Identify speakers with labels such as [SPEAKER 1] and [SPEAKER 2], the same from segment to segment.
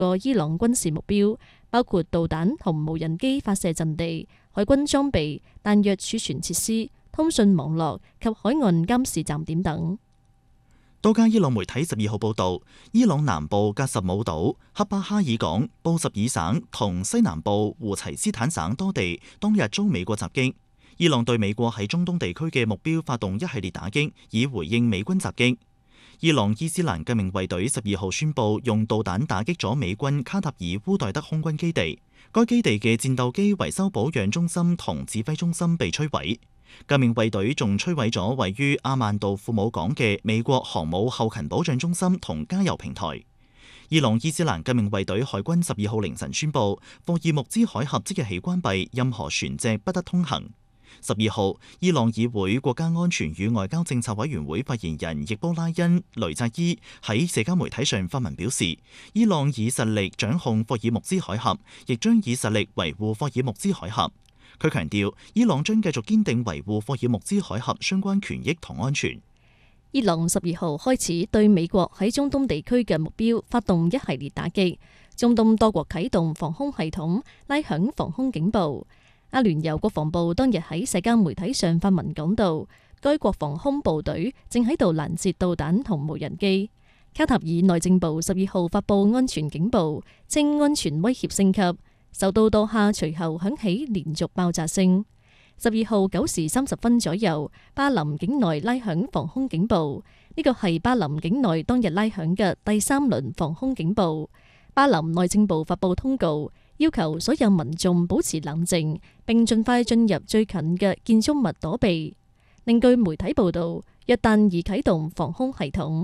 [SPEAKER 1] 個伊朗軍事目標，包括導彈同無人機發射陣地、海軍裝備、彈藥儲存設施、通訊網絡及海岸監視站點等。
[SPEAKER 2] 多家伊朗媒體12號報導，伊朗南部格什姆島、克巴哈爾港、布什爾省同西南部胡齊斯坦省多地當日遭美國襲擊。伊朗對美國喺中東地區嘅目標發動一系列打擊，以回應美軍襲擊。伊朗伊斯蘭革命衛隊12號宣布用導彈打擊咗美軍卡塔爾烏代德空軍基地，該基地嘅戰鬥機維修保養中心同指揮中心被摧毀。革命衛隊仲摧毀咗位於阿曼杜庫姆港嘅美國航母後勤保障中心同加油平台。伊朗伊斯蘭革命衛隊海軍12號凌晨宣布，霍爾木茲海峽即日起關閉，任何船隻不得通行。12號，伊朗議會國家安全與外交政策委員會發言人易波拉恩雷扎伊喺社交媒體上發文表示，伊朗以實力掌控霍爾木茲海峽，亦將以實力維護霍爾木茲海峽。佢強調，伊朗將繼續堅定維護霍爾木茲海峽相關權益同安全。
[SPEAKER 1] 伊朗12號開始對美國喺中東地區嘅目標發動一系列打擊，中東多國啟動防空系統，拉響防空警報。阿聯酋國防部當日喺社交媒體上發文講到，該國防空部隊正喺度攔截導彈同無人機。卡塔爾內政部12號發布安全警報，稱安全威脅升級。首都多哈隨後響起連續爆炸聲。12號9時30分左右，巴林境內拉響防空警報，呢個係巴林境內當日拉響嘅第3輪防空警報。巴林內政部發布通告，要求所有民眾保持冷靜，並盡快進入最近嘅建築物躲避。另據媒體報道，約旦已啟動防空系統。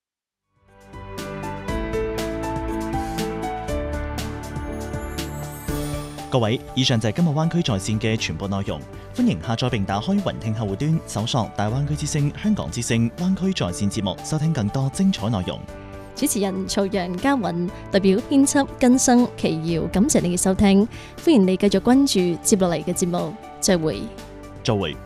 [SPEAKER 2] 各位，以上就係今日灣區在線嘅全部內容。歡迎下載並打開雲聽客戶端，搜索大灣區之聲、香港之聲、灣區在線節目，收聽更多精彩內容。
[SPEAKER 1] 主持人曹陽嘉韻代表編輯根生奇瑤，感謝你嘅收聽，歡迎你繼續關注接落嚟嘅節目，再會。
[SPEAKER 2] 再會。